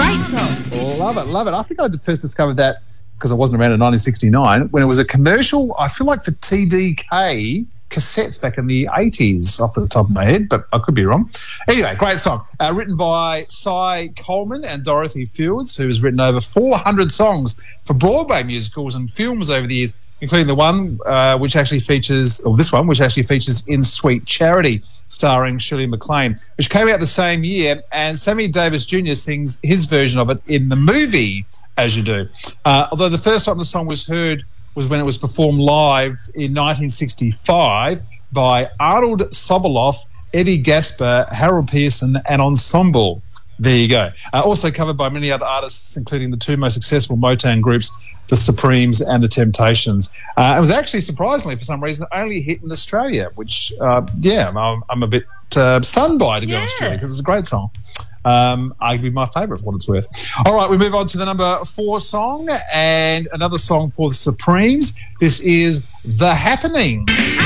Great song. Love it, love it. I think I first discovered that because I wasn't around in 1969 when it was a commercial, I feel like for TDK cassettes back in the 80s off the top of my head, but I could be wrong. Anyway, great song. Written by Cy Coleman and Dorothy Fields, who has written over 400 songs for Broadway musicals and films over the years, including the one which actually features In Sweet Charity, starring Shirley MacLaine, which came out the same year, and Sammy Davis Jr. sings his version of it in the movie As You Do. Although the first time the song was heard was when it was performed live in 1965 by Arnold Sobolov, Eddie Gasper, Harold Pearson and Ensemble. There you go. Also covered by many other artists, including the two most successful Motown groups, the Supremes and the Temptations. It was actually, surprisingly, for some reason, only hit in Australia, which, I'm a bit stunned by, to be honest with you, because it's a great song. Arguably my favourite for what it's worth. All right, we move on to the number 4 song, and another song for the Supremes. This is The Happening.